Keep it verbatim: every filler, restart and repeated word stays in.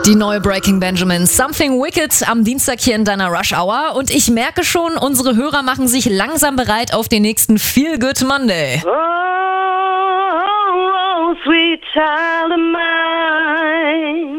Die neue Breaking Benjamin, Something Wicked, am Dienstag hier in deiner Rush Hour. Und ich merke schon, unsere Hörer machen sich langsam bereit auf den nächsten Feel Good Monday. Oh, oh, sweet child of mine.